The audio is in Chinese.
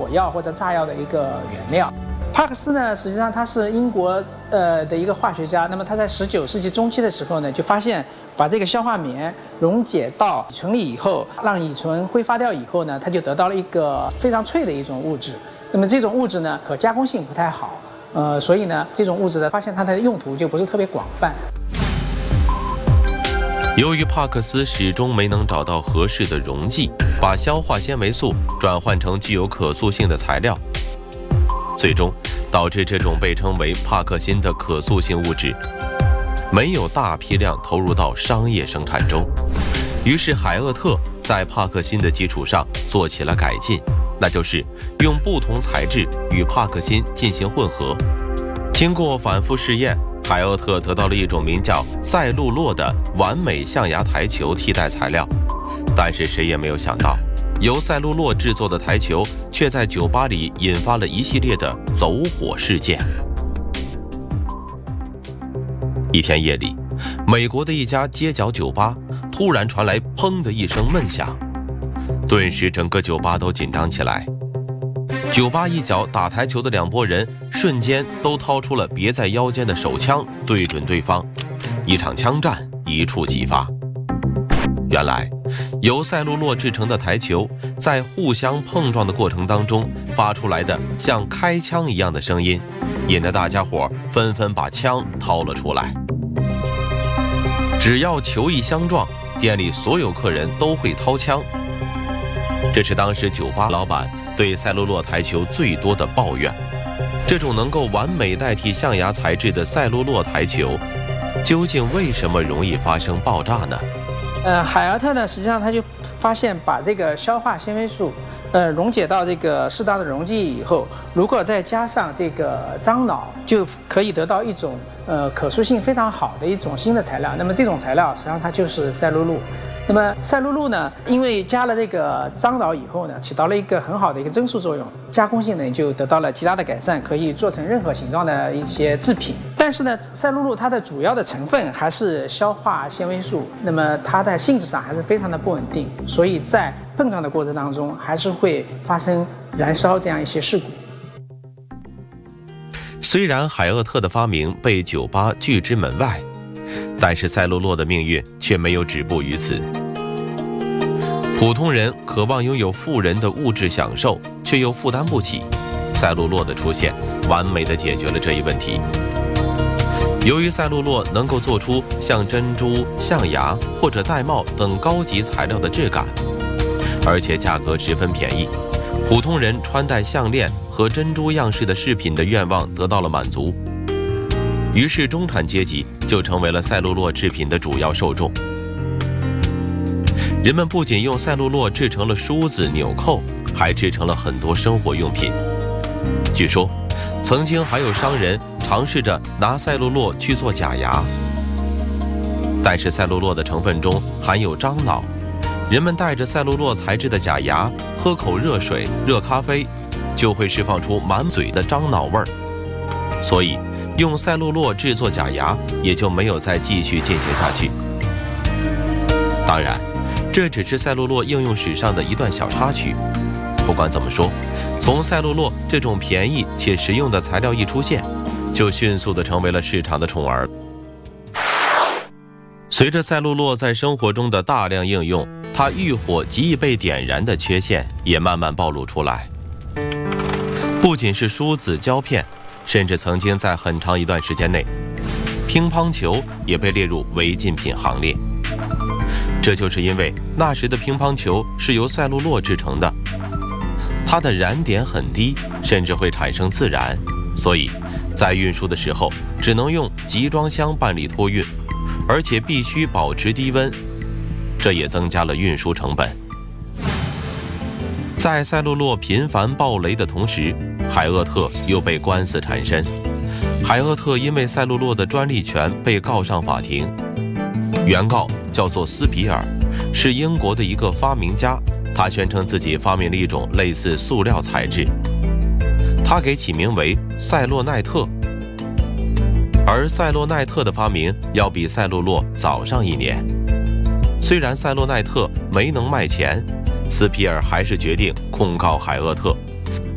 药或者炸药的一个原料。帕克斯呢，实际上他是英国的一个化学家。那么他在19世纪中期的时候呢，就发现把这个硝化棉溶解到乙醇里以后，让乙醇挥发掉以后呢，它就得到了一个非常脆的一种物质。那么这种物质呢，可加工性不太好，所以呢，这种物质的发现它的用途就不是特别广泛。 由于帕克斯始终没能找到合适的溶剂，把硝化纤维素转换成具有可塑性的材料，最终导致这种被称为帕克辛的可塑性物质没有大批量投入到商业生产中。于是海厄特在帕克辛的基础上做起了改进，那就是用不同材质与帕克辛进行混合。经过反复试验，海厄特得到了一种名叫赛璐珞的完美象牙台球替代材料。但是谁也没有想到，由赛璐珞制作的台球却在酒吧里引发了一系列的走火事件。一天夜里，美国的一家街角酒吧突然传来砰的一声闷响，顿时整个酒吧都紧张起来。酒吧一角打台球的两拨人瞬间都掏出了别在腰间的手枪，对准对方，一场枪战一触即发。原来由赛璐珞制成的台球在互相碰撞的过程当中发出来的像开枪一样的声音，引得大家伙纷纷把枪掏了出来。只要球一相撞，店里所有客人都会掏枪。这是当时酒吧老板对赛璐珞台球最多的抱怨。这种能够完美代替象牙材质的赛璐珞台球，究竟为什么容易发生爆炸呢？ 海厄特呢，实际上他就发现，把这个硝化纤维素，溶解到这个适当的溶剂以后，如果再加上这个樟脑，就可以得到一种可塑性非常好的一种新的材料。那么这种材料实际上它就是赛璐珞。那么赛璐珞呢，因为加了这个樟脑以后呢，起到了一个很好的一个增塑作用，加工性呢就得到了极大的改善，可以做成任何形状的一些制品。但是呢，赛璐珞它的主要的成分还是硝化纤维素，那么它的性质上还是非常的不稳定，所以在碰撞的过程当中还是会发生燃烧这样一些事故。 虽然海厄特的发明被酒吧拒之门外，但是赛璐珞的命运却没有止步于此。普通人渴望拥有富人的物质享受，却又负担不起，赛璐珞的出现完美地解决了这一问题。由于赛璐珞能够做出像珍珠、象牙或者玳瑁等高级材料的质感，而且价格十分便宜，普通人穿戴项链和珍珠样式的饰品的愿望得到了满足。于是中产阶级就成为了赛璐珞制品的主要受众。人们不仅用赛璐珞制成了梳子、纽扣，还制成了很多生活用品。据说曾经还有商人尝试着拿赛璐珞去做假牙，但是赛璐珞的成分中含有樟脑，人们戴着赛璐珞材质的假牙，喝口热水、热咖啡，就会释放出满嘴的樟脑味儿，所以用赛璐珞制作假牙也就没有再继续进行下去。当然，这只是赛璐珞应用史上的一段小插曲。不管怎么说，从赛璐珞这种便宜且实用的材料一出现，就迅速地成为了市场的宠儿。随着赛璐珞在生活中的大量应用，它遇火极易被点燃的缺陷也慢慢暴露出来。不仅是梳子、胶片，甚至曾经在很长一段时间内，乒乓球也被列入违禁品行列。这就是因为那时的乒乓球是由赛璐珞制成的，它的燃点很低，甚至会产生自燃，所以在运输的时候只能用集装箱办理托运，而且必须保持低温，这也增加了运输成本。在赛璐珞频繁爆雷的同时，海厄特又被官司缠身。海厄特因为赛璐珞的专利权被告上法庭，原告叫做斯皮尔，是英国的一个发明家，他宣称自己发明了一种类似塑料材质，他给起名为赛洛奈特，而赛洛奈特的发明要比赛璐珞早上1年。虽然赛洛奈特没能卖钱，斯皮尔还是决定控告海厄特，